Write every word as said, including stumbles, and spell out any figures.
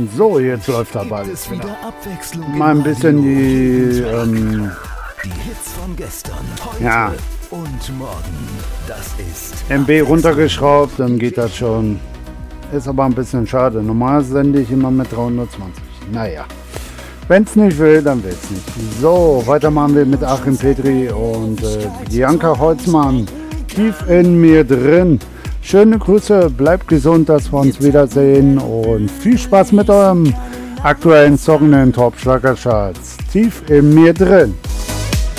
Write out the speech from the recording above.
So, jetzt läuft aber alles wieder. wieder Abwechslung Mal ein im bisschen Radio. die, ähm, Die Hits von gestern, heute Ja. und morgen. Das ist M B runtergeschraubt, dann geht das schon. Ist aber ein bisschen schade. Normal sende ich immer mit dreihundertzwanzig. Naja, wenn es nicht will, dann will es nicht. So, weiter machen wir mit Achim Petri und äh, Bianca Holzmann. Tief in mir drin. Schöne Grüße, bleibt gesund, dass wir uns wiedersehen und viel Spaß mit eurem aktuellen Song in den Top Schlagercharts. Tief in mir drin.